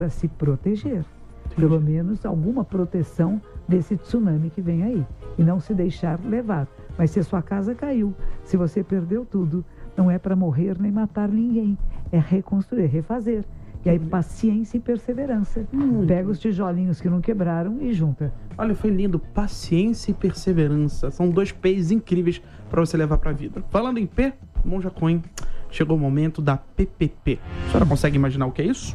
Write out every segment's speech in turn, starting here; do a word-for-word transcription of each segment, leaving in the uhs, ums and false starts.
para se proteger. Pelo menos alguma proteção desse tsunami que vem aí. E não se deixar levar. Mas se a sua casa caiu, se você perdeu tudo, não é para morrer nem matar ninguém. É reconstruir, refazer. E aí paciência e perseverança. Hum. Pega os tijolinhos que não quebraram e junta. Olha, foi lindo. Paciência e perseverança. São dois P's incríveis para você levar para a vida. Falando em P, Monja Coen, chegou o momento da P P P. A senhora consegue imaginar o que é isso?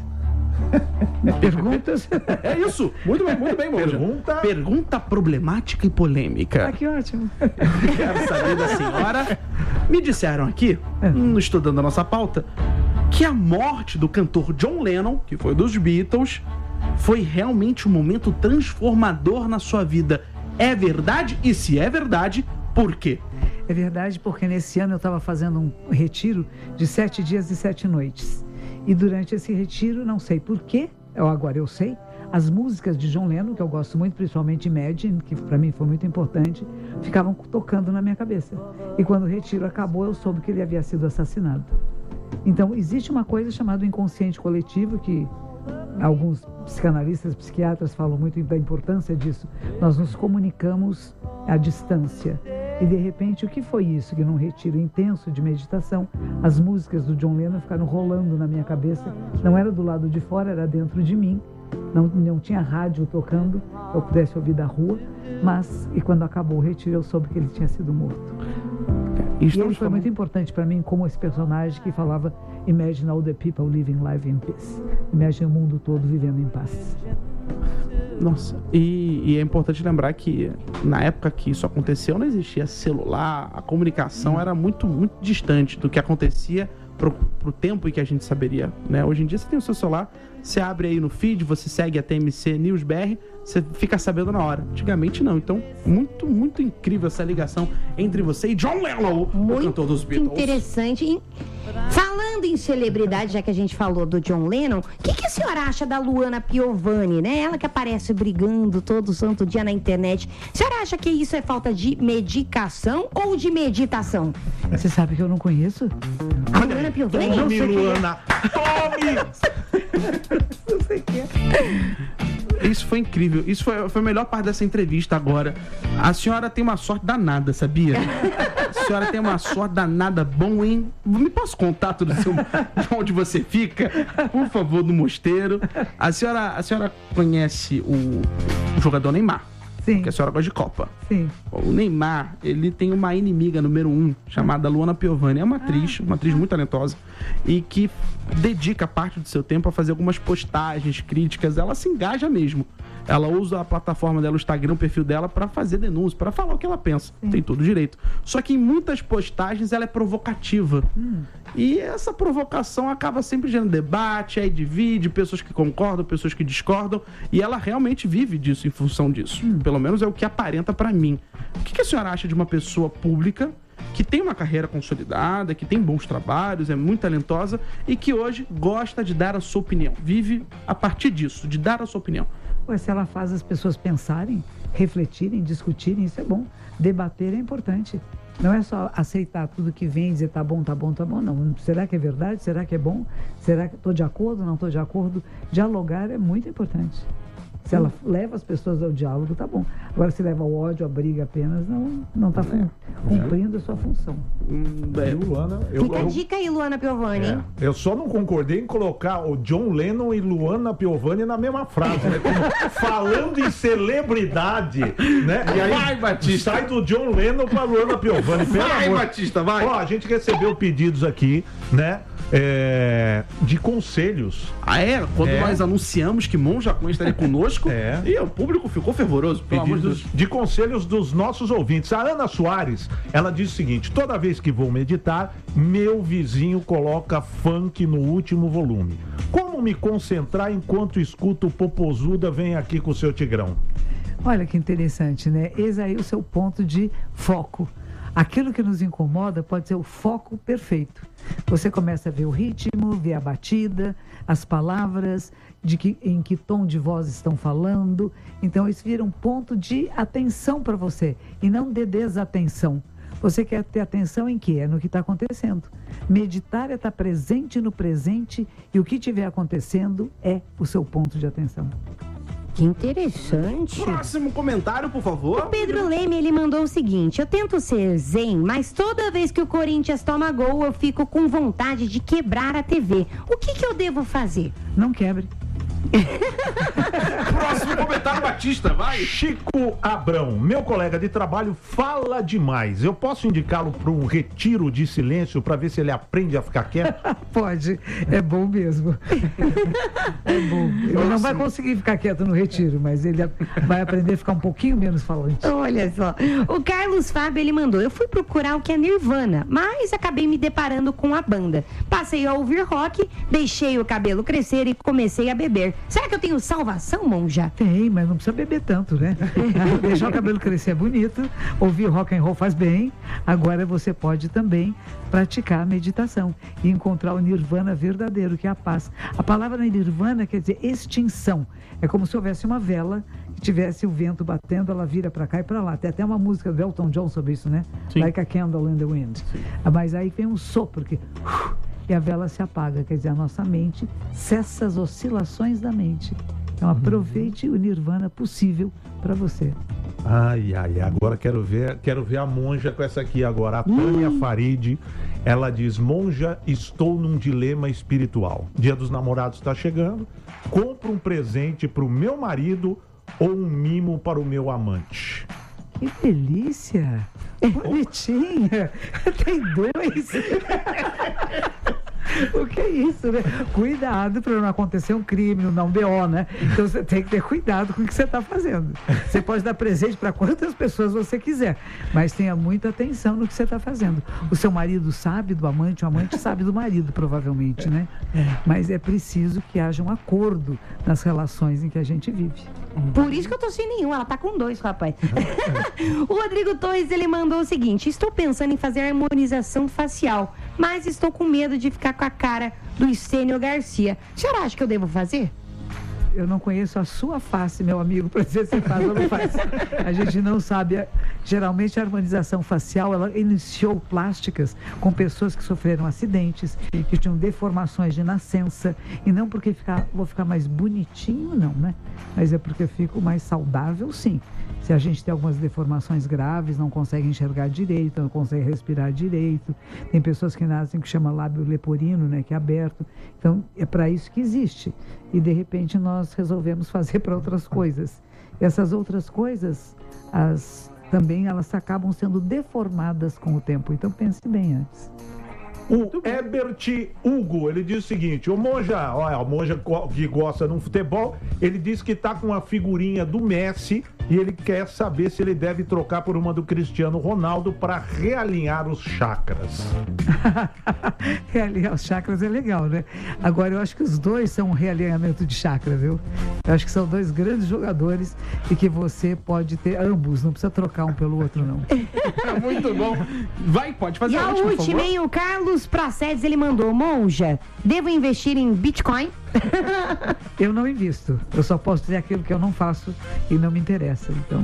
Perguntas? É isso. Muito bem, muito bem, Monja. Pergunta... Pergunta problemática e polêmica. Ah, que ótimo. Quero saber da senhora. Me disseram aqui, hum, estudando a nossa pauta, que a morte do cantor John Lennon, que foi dos Beatles, foi realmente um momento transformador na sua vida. É verdade? E se é verdade, por quê? É verdade porque nesse ano eu estava fazendo um retiro de sete dias e sete noites. E durante esse retiro, não sei por quê, eu, agora eu sei, as músicas de John Lennon, que eu gosto muito, principalmente Imagine, que para mim foi muito importante, ficavam tocando na minha cabeça. E quando o retiro acabou, eu soube que ele havia sido assassinado. Então, existe uma coisa chamada inconsciente coletivo, que alguns psicanalistas, psiquiatras falam muito da importância disso. Nós nos comunicamos à distância. E, de repente, o que foi isso? Que num retiro intenso de meditação, as músicas do John Lennon ficaram rolando na minha cabeça. Não era do lado de fora, era dentro de mim. Não, não tinha rádio tocando, eu pudesse ouvir da rua. Mas, e quando acabou o retiro, eu soube que ele tinha sido morto. E ele foi falando... muito importante para mim como esse personagem que falava Imagine all the people living life in peace. Imagine o mundo todo vivendo em paz. Nossa, e, e é importante lembrar que na época que isso aconteceu não existia celular, a comunicação hum. era muito, muito distante do que acontecia pro, pro tempo em que a gente saberia, né? Hoje em dia você tem o seu celular, você abre aí no feed, você segue a T M C News B R, você fica sabendo na hora. Antigamente não, então muito, muito incrível essa ligação entre você e John Lennon, o cantor dos Beatles. Muito interessante. Falando em celebridade, já que a gente falou do John Lennon, o que, que a senhora acha da Luana Piovani, né? Ela que aparece brigando todo santo dia na internet. A senhora acha que isso é falta de medicação ou de meditação? Você sabe que eu não conheço? A Luana Piovani? Tome, Luana! Tome! Não sei o que é. Isso foi incrível. Isso foi, foi a melhor parte dessa entrevista agora. A senhora tem uma sorte danada, sabia? A senhora tem uma sorte danada. Bom, hein? Me passa o contato do seu, de onde você fica, por favor, do Mosteiro. A senhora, a senhora conhece o, o jogador Neymar? Sim. Que a senhora gosta de Copa. Sim. O Neymar, ele tem uma inimiga número um, chamada Luana Piovani. É uma atriz, uma atriz muito talentosa, e que dedica parte do seu tempo a fazer algumas postagens, críticas. Ela se engaja mesmo. Ela usa a plataforma dela, o Instagram, o perfil dela, para fazer denúncias, para falar o que ela pensa. Sim. Tem todo o direito. Só que em muitas postagens ela é provocativa. Hum. E essa provocação acaba sempre gerando debate, aí divide, pessoas que concordam, pessoas que discordam. E ela realmente vive disso em função disso. Hum. Pelo menos é o que aparenta para mim. O que a senhora acha de uma pessoa pública que tem uma carreira consolidada, que tem bons trabalhos, é muito talentosa e que hoje gosta de dar a sua opinião? Vive a partir disso, de dar a sua opinião. Pois se ela faz as pessoas pensarem, refletirem, discutirem, isso é bom. Debater é importante. Não é só aceitar tudo que vem e dizer tá bom, tá bom, tá bom, não. Será que é verdade? Será que é bom? Será que estou de acordo? Não estou de acordo? Dialogar é muito importante. Se ela leva as pessoas ao diálogo, tá bom. Agora, se leva ao ódio, a briga apenas, não está é. cumprindo a sua função. É. Eu, Luana, eu, Fica a dica aí, Luana Piovani. É. Eu só não concordei em colocar o John Lennon e Luana Piovani na mesma frase, né? Falando em celebridade, né? E aí vai, Batista. Sai do John Lennon para Luana Piovani. Vai, amor. Batista, vai. Ó, a gente recebeu pedidos aqui, né? É, de conselhos. Ah, é? Quando é. nós anunciamos que Monja Coen estaria conosco, é. e o público ficou fervoroso. Pelo amor de Deus. De conselhos dos nossos ouvintes. A Ana Soares, ela diz o seguinte: toda vez que vou meditar, meu vizinho coloca funk no último volume. Como me concentrar enquanto escuto o Popozuda vem aqui com o seu Tigrão? Olha que interessante, né? Esse aí é o seu ponto de foco. Aquilo que nos incomoda pode ser o foco perfeito. Você começa a ver o ritmo, ver a batida, as palavras, de que, em que tom de voz estão falando. Então, isso vira um ponto de atenção para você e não de desatenção. Você quer ter atenção em quê? É no que está acontecendo. Meditar é estar presente no presente e o que estiver acontecendo é o seu ponto de atenção. Que interessante. Próximo comentário, por favor. O Pedro Leme, ele mandou o seguinte: eu tento ser zen, mas toda vez que o Corinthians toma gol, eu fico com vontade de quebrar a T V. O que que eu devo fazer? Não quebre. Próximo comentário, Batista, vai. Chico Abrão, meu colega de trabalho, fala demais. Eu posso indicá-lo para um retiro de silêncio para ver se ele aprende a ficar quieto? Pode, é bom mesmo. É bom. Ele não vai conseguir ficar quieto no retiro, mas ele vai aprender a ficar um pouquinho menos falante. Olha só, o Carlos Fábio, ele mandou: eu fui procurar o que é Nirvana, mas acabei me deparando com a banda. Passei a ouvir rock, deixei o cabelo crescer e comecei a beber. Será que eu tenho salvação, monja? Tem, mas não precisa beber tanto, né? Deixar o cabelo crescer é bonito, ouvir rock and roll faz bem. Agora você pode também praticar a meditação e encontrar o nirvana verdadeiro, que é a paz. A palavra nirvana quer dizer extinção. É como se houvesse uma vela que tivesse o vento batendo, ela vira para cá e para lá. Tem até uma música do Elton John sobre isso, né? Sim. Like a candle in the wind. Sim. Mas aí vem um sopro que... e a vela se apaga, quer dizer, a nossa mente cessa as oscilações da mente. Então aproveite o nirvana possível para você. Ai, ai, agora quero ver, quero ver a monja com essa aqui agora, a Tânia hum. Farid. Ela diz: monja, estou num dilema espiritual. Dia dos Namorados está chegando. Compro um presente para o meu marido ou um mimo para o meu amante? Que delícia! Bonitinha! Tem dois! O que é isso, né? Cuidado para não acontecer um crime, não um B O, né? Então você tem que ter cuidado com o que você está fazendo. Você pode dar presente para quantas pessoas você quiser, mas tenha muita atenção no que você está fazendo. O seu marido sabe do amante, o amante sabe do marido, provavelmente, né? Mas é preciso que haja um acordo nas relações em que a gente vive. Por isso que eu tô sem nenhum, ela tá com dois, rapaz. O Rodrigo Torres, ele mandou o seguinte: estou pensando em fazer harmonização facial, mas estou com medo de ficar com a cara do Estênio Garcia. A senhora acha que eu devo fazer? Eu não conheço a sua face, meu amigo, para dizer se você faz ou não faz. A gente não sabe. Geralmente a harmonização facial, ela iniciou plásticas com pessoas que sofreram acidentes, que tinham deformações de nascença, e não porque ficar, vou ficar mais bonitinho, não, né? Mas é porque eu fico mais saudável, sim. Se a gente tem algumas deformações graves, não consegue enxergar direito, não consegue respirar direito. Tem pessoas que nascem que chama lábio leporino, né, que é aberto. Então, é para isso que existe. E, de repente, nós resolvemos fazer para outras coisas. E essas outras coisas, as, também elas acabam sendo deformadas com o tempo. Então, pense bem antes. O Herbert Hugo, ele diz o seguinte: o monja, olha, o monja que gosta de futebol, ele diz que tá com a figurinha do Messi e ele quer saber se ele deve trocar por uma do Cristiano Ronaldo para realinhar os chakras. Realinhar os chakras é legal, né? Agora, eu acho que os dois são um realinhamento de chakra, viu? Eu acho que são dois grandes jogadores e que você pode ter ambos, não precisa trocar um pelo outro, não. É muito bom. Vai, pode fazer e a última, última hein, o Carlos Pracedes, ele mandou: monja, devo investir em Bitcoin? Eu não invisto. Eu só posso dizer aquilo que eu não faço e não me interessa. Então.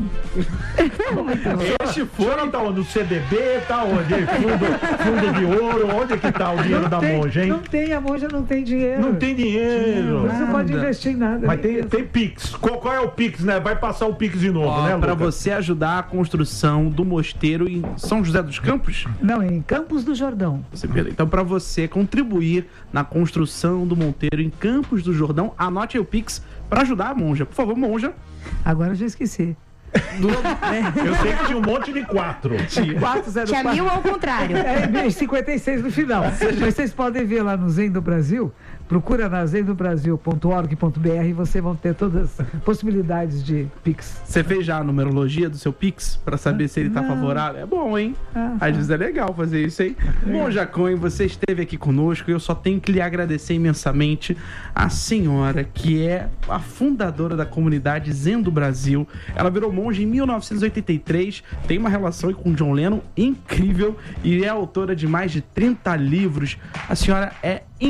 Este foi, tá onde? No C D B, tá onde? Fundo, fundo de ouro, onde é que tá o dinheiro não da tem, monja, hein? Não tem, a monja não tem dinheiro. Não tem dinheiro. Você não pode investir em nada. Mas tem, tem Pix. Qual, qual é o Pix, né? Vai passar o Pix de novo, Ó, né, Lucas? Para você ajudar a construção do mosteiro em São José dos Campos? Não, em Campos do Jordão. Então, para você contribuir na construção do monteiro em Campos do Jordão, anote aí o Pix para ajudar a monja. Por favor, monja. Agora eu já esqueci. Do... É. Eu sei que tinha um monte de quatro. quatro zero quatro. Tinha mil ao contrário. É, cinquenta e seis no final. Mas vocês podem ver lá no Zen do Brasil. Procura na zen do brasil ponto org ponto b r e vocês vão ter todas as possibilidades de Pix. Você fez já a numerologia do seu Pix para saber ah, se ele tá não. favorável? É bom, hein? Ah, Às ah. vezes é legal fazer isso, hein? É. Bom, Jacone, você esteve aqui conosco e eu só tenho que lhe agradecer imensamente a senhora, que é a fundadora da comunidade Zen do Brasil. Ela virou monge em mil novecentos e oitenta e três, tem uma relação com John Lennon incrível e é autora de mais de trinta livros. A senhora é incrível.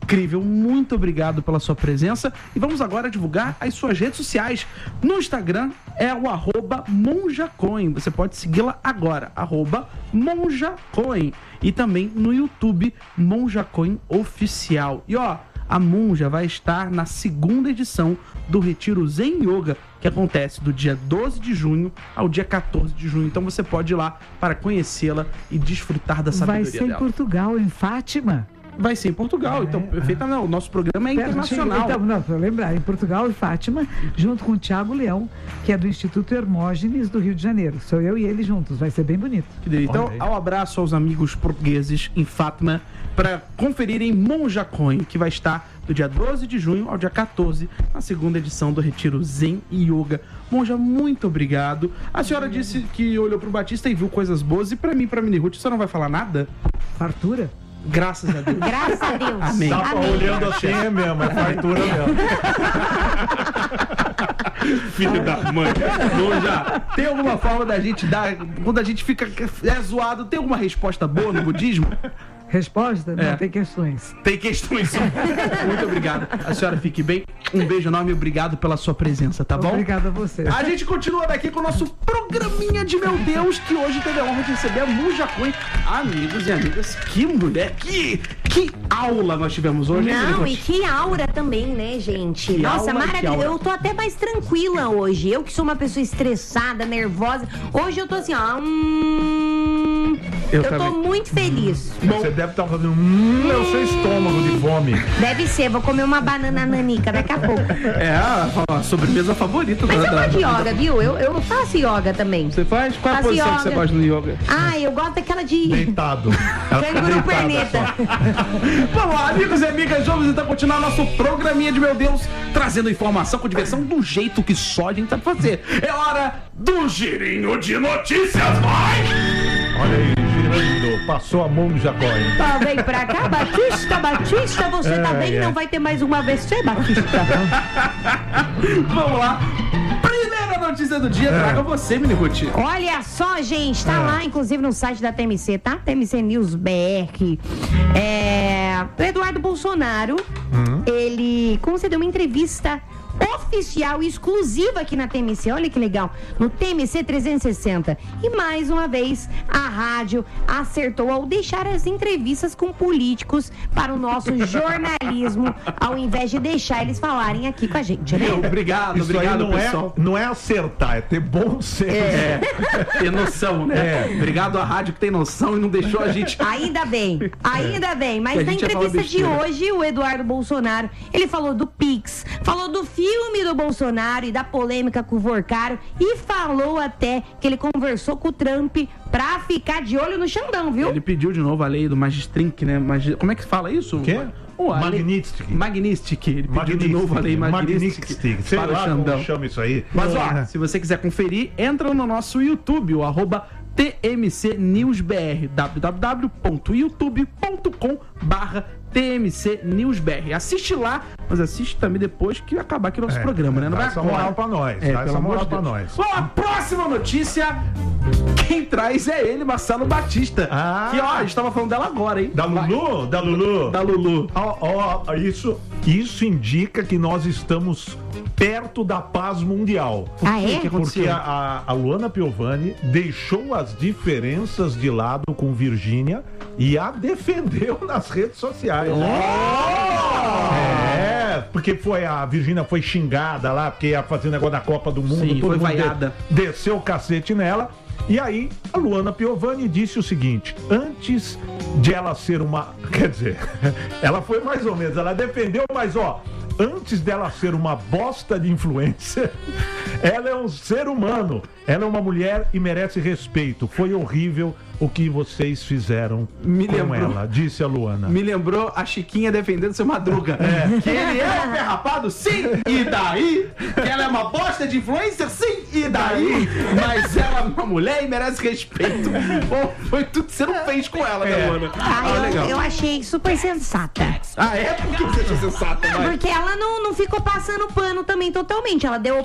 incrível. Muito obrigado pela sua presença. E vamos agora divulgar as suas redes sociais. No Instagram é o arroba monjacoin. Você pode segui-la agora, arroba monjacoin. E também no YouTube, Monjacoin Oficial. E ó, a Monja vai estar na segunda edição do Retiro Zen Yoga, que acontece do dia doze de junho ao dia quatorze de junho. Então você pode ir lá para conhecê-la e desfrutar da sabedoria dela. Vai ser em Portugal, em Fátima. Vai ser em Portugal, é, então perfeita, não, o nosso programa é internacional. Então, não, para lembrar, em Portugal e Fátima, junto com o Tiago Leão, que é do Instituto Hermógenes do Rio de Janeiro. Sou eu e ele juntos, vai ser bem bonito. Então, um abraço aos amigos portugueses em Fátima para conferirem Monjacoin, que vai estar do dia doze de junho ao dia quatorze, na segunda edição do Retiro Zen Yoga. Monja, muito obrigado. A senhora disse que olhou pro Batista e viu coisas boas, e para mim, para Mini Ruth, você não vai falar nada? Fartura? Graças a Deus. Graças a Deus. Amém. Tava Amém. olhando assim, é mesmo, é fartura mesmo. Filho da mãe. Monja, tem alguma forma da gente dar, quando a gente fica é zoado, tem alguma resposta boa no budismo? Resposta? Não, É. tem questões. Tem questões. Muito obrigado. A senhora fique bem. Um beijo enorme e obrigado pela sua presença, tá bom? Obrigado a você. A gente continua daqui com o nosso programinha de meu Deus, que hoje teve a honra de receber a Monjacoin. Amigos e amigas, que mulher, que, que aula nós tivemos hoje, hein, Não, Mini e Ruth? que aura também, né, gente? Que Nossa, aula, que maravilhoso. aula. Eu tô até mais tranquila hoje. Eu que sou uma pessoa estressada, nervosa. Hoje eu tô assim, ó. Hum, Eu eu tô também. muito feliz. Você deve estar fazendo hum, é o seu estômago de fome. Deve ser, vou comer uma banana nanica daqui a pouco. É a, a sobremesa favorita Mas da, eu da- gosto de yoga, viu? Eu, eu faço yoga também. Você faz? Qual é a Faço posição que yoga. você gosta no yoga? Ah, eu gosto daquela de Deitado. Ela fica canguru deitada perneta. só. Vamos lá, amigos e amigas, vamos então continuar nosso programinha de meu Deus, trazendo informação com diversão do jeito que só a gente sabe fazer. É hora do girinho de notícias, vai! Olha aí, girando. Passou a Monjacoin. Tá, vem pra cá, Batista, Batista, você tá É, bem? é. Não vai ter mais uma vez, você, Batista? Vamos lá. Primeira notícia do dia, traga você, Mini Ruth. Olha só, gente, tá lá, inclusive, no site da T M C, tá? T M C News B R. É... O Eduardo Bolsonaro, ele concedeu uma entrevista oficial e exclusiva aqui na T M C. Olha que legal. No T M C trezentos e sessenta. E mais uma vez, a rádio acertou ao deixar as entrevistas com políticos para o nosso jornalismo, ao invés de deixar eles falarem aqui com a gente, né? Obrigado, Isso obrigado, aí não pessoal. é, não é acertar, é ter bom senso. É, ter noção, né? É. Obrigado à rádio que tem noção e não deixou a gente... Ainda bem, ainda bem. Que Mas a na gente ia falar entrevista de besteira. hoje, o Eduardo Bolsonaro, ele falou do Pix, falou do filme do Bolsonaro e da polêmica com o Vorcaro e falou até que ele conversou com o Trump pra ficar de olho no Xandão, viu? Ele pediu de novo a lei do Magistrink, né? Magi... Como é que fala isso? O quê? Oh, a lei- Magnitsky. Magnitsky. Ele pediu de novo a lei Magnitsky Sei para o lá Xandão. como chama isso aí. Mas ó, É. se você quiser conferir, entra no nosso YouTube, o arroba T M C News B R, w w w ponto youtube ponto com barra T M C News B R. Assiste lá, mas assiste também depois que acabar aqui o nosso É, programa, né? Não dá vai essa agora. moral pra nós, É, dá pelo essa amor moral de pra Deus. nós. Bom, a próxima notícia, quem traz é ele, Marcelo Batista. Ah. Que ó, a gente tava falando dela agora, hein? Da Lulu? Da Lulu? Da Lulu. Ó, ó, isso, isso indica que nós estamos perto da paz mundial. Ah, é? que aconteceu? Porque a, a, a Luana Piovani deixou as diferenças de lado com Virgínia e a defendeu nas redes sociais. É, porque foi a Virgínia foi xingada lá, porque ia fazer negócio da Copa do Mundo, Sim, todo foi mundo de- vaiada. desceu o cacete nela. E aí, a Luana Piovani disse o seguinte: antes de ela ser uma. Quer dizer, ela foi mais ou menos, ela defendeu, mas ó, antes dela ser uma bosta de influencer, ela é um ser humano. Ela é uma mulher e merece respeito. Foi horrível o que vocês fizeram Me com lembrou. ela, disse a Luana. Me lembrou a Chiquinha defendendo seu Madruga. Que ele é um ferrapado, sim, e daí? Que ela é uma bosta de influencer, sim, e daí? Mas ela é uma mulher e merece respeito. Bom, foi tudo que você não fez com ela, né, Luana? Ah, Ah, eu, legal. eu achei super sensata. Ah, é? Por que você achou sensata, vai? Porque ela não, não ficou passando pano também totalmente. Ela deu a opinião dela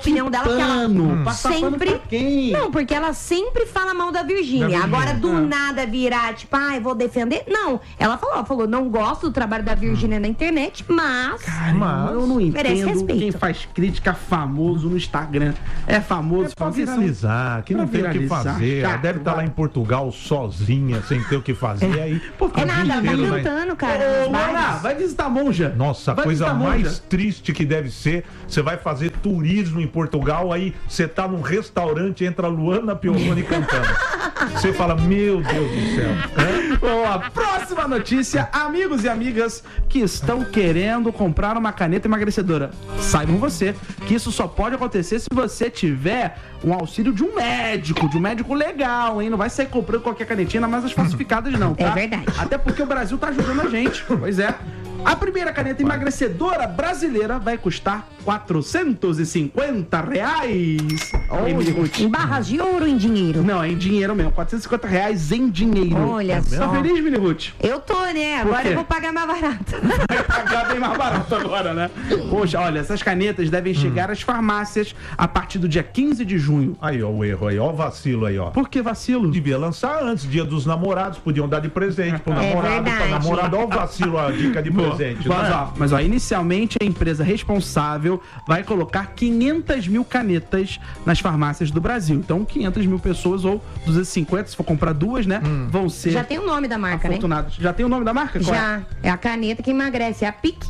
pano. ela Passar pano sempre... pra quem? Não, porque ela sempre fala mal da Virgínia. Da Virgínia. Agora, do Ah. nada, virar, tipo, ai, ah, vou defender. Não, ela falou, ela falou, não gosto do trabalho da Virgínia Hum. na internet, mas... Cara, Mas eu não merece entendo respeito. quem faz crítica famoso no Instagram. É famoso, É pra fala, vocês são- viralizar, que não pra tem o que viralizar, fazer. Ela chato, deve estar lá vai. em Portugal sozinha, sem ter o que fazer. Aí, pô, É nada, ela tá inteiro, né? cantando, cara. Ô, nos Luana, bares. vai visitar a monja. Nossa, a Vai coisa visitar a mais monja. triste que deve ser, você vai fazer turismo em Portugal, aí você tá num restaurante, entra a Luana Piovani cantando. Você fala, meu Deus do céu. Hã? Bom, a próxima notícia, amigos e amigas que estão querendo comprar uma caneta emagrecedora. Saibam você que isso só pode acontecer se você tiver um auxílio de um médico, de um médico legal, hein? Não vai sair comprando qualquer canetinha, mas as falsificadas não, tá? É verdade. Até porque o Brasil tá ajudando a gente. Pois é. A primeira caneta emagrecedora brasileira vai custar quatrocentos e cinquenta reais. Hein, Miniruth? Em barras de ouro ou em dinheiro? Não, é em dinheiro mesmo. quatrocentos e cinquenta reais em dinheiro. Olha Tá só. feliz, Miniruth? Eu tô, né? Agora quê? eu vou pagar mais barato. Vai pagar bem mais barato agora, né? Poxa, olha, essas canetas devem chegar às farmácias a partir do dia quinze de junho. Aí, ó, o erro aí, ó, o vacilo aí, ó. Por que vacilo? Devia lançar antes, dia dos namorados, podiam dar de presente pro É namorado, pra verdade. namorada, ó o vacilo, a dica de presente. Mas, né? ó, mas ó, inicialmente a empresa responsável vai colocar quinhentas mil canetas nas farmácias do Brasil. Então, quinhentas mil pessoas ou duzentos e cinquenta, se for comprar duas, né? Vão ser Já tem o nome da marca, né? afortunados. Já tem o nome da marca? Qual é? Já. É a caneta que emagrece, é a Pique.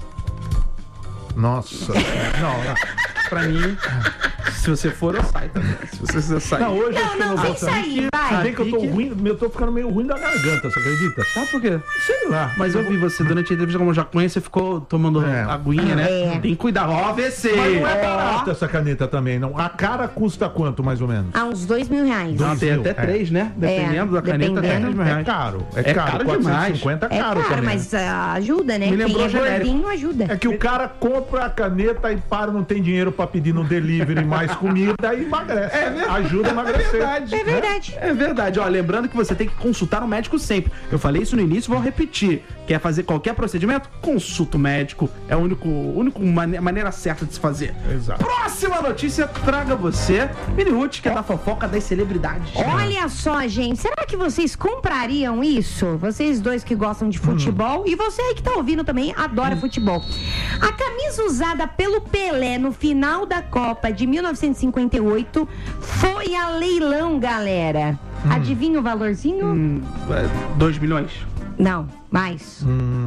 Nossa. Não, Pra mim, se você for, eu saio também. Se você quiser sair. não, hoje acho Não, que eu não, não vem vou sair. sair, Se vai. bem que eu tô Pique. ruim, eu tô ficando meio ruim da garganta, você acredita? Tá, por quê? Sei lá. Mas eu vi você durante a entrevista com o Jaconha, você ficou tomando É. aguinha, né? É. Tem que cuidar. Ó, A V C. Mas não é Ó. barata essa caneta também, não. A cara custa quanto, mais ou menos? A uns dois mil reais. Não, tem mil, até é. três, né? Dependendo da caneta, até dependendo. três mil É reais. caro, é, É caro. caro quatrocentos e cinquenta é É caro caro, também. mas ah, ajuda, né? Me lembrou Quem é genérico. gordinho ajuda. É que o cara compra a caneta e para, não tem dinheiro pra pedir no delivery mais comida e emagrece. É verdade. Ajuda a emagrecer. É verdade. É verdade. É verdade. Ó, lembrando que você tem que consultar um médico sempre. Eu falei isso no início, vou repetir. Quer fazer qualquer procedimento? Consulta o médico. É a única único mane- maneira certa de se fazer. Exato. Próxima notícia traga você, Miniruth, que é da fofoca das celebridades. Olha só, gente, será que vocês comprariam isso? Vocês dois que gostam de futebol e você aí que tá ouvindo também adora futebol. A camisa usada pelo Pelé no final da Copa de mil novecentos e cinquenta e oito foi a leilão, galera. Adivinha o valorzinho? Hum, é, dois milhões? Não, mais.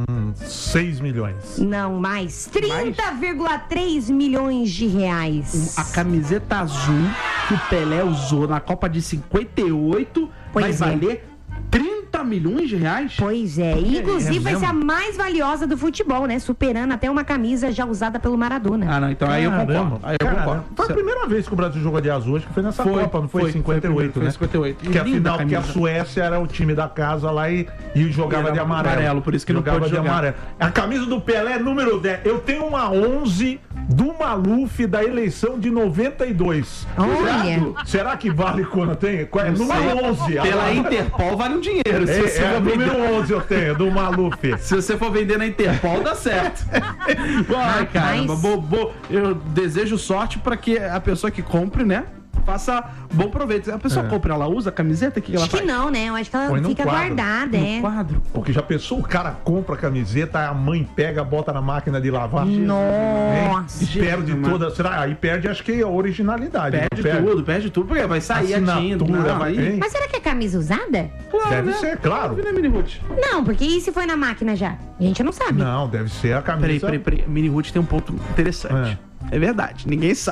seis milhões. Não, mais. trinta vírgula três milhões de reais. A camiseta azul que o Pelé usou na Copa de cinquenta e oito Pois vai é. valer trinta milhões de reais? Pois é, e inclusive é vai ser a mesmo? mais valiosa do futebol, né? Superando até uma camisa já usada pelo Maradona. Ah, não, então aí eu Caramba. concordo. Aí eu Caramba. concordo. Foi a primeira vez que o Brasil jogou de azul, acho que foi nessa Foi, Copa, não foi? foi, em cinquenta e oito, foi né? cinquenta e oito. Que Linda afinal, que a camisa. Suécia era o time da casa lá e, e jogava E era de amarelo. amarelo, por isso que não jogava pode de jogar. amarelo. A camisa do Pelé, número dez. Eu tenho uma onze do Maluf da eleição de noventa e dois. Olha. Será que vale quando tem? Qual é? Não Número sei. onze. Pela Ah, Interpol vale um dinheiro. Se É, você é, for vender- número onze eu tenho, do Maluf. Se você for vender na Interpol, dá certo. Ai, caramba. Bo, bo, eu desejo sorte pra que a pessoa que compre, né, faça bom proveito. A pessoa É. compra, ela usa a camiseta? O que, que ela Acho que faz? não, né? Eu acho que ela Põe no fica quadro. guardada, No é. quadro. Porque já pensou, o cara compra a camiseta, a mãe pega, bota na máquina de lavar. Nossa. E perde Jesus, toda. Será? Aí perde, acho que a originalidade. Perde não tudo, perde tudo, porque vai sair a tinta. Assinatura, Não, aí... hein? Mas será que é camisa usada? Claro, Deve né? ser, claro. Né, Miniruth? Não, porque e se foi na máquina já? A gente não sabe. Não, deve ser a camisa. Peraí, peraí, peraí. Mini Ruth tem um ponto interessante. É. verdade, ninguém sabe.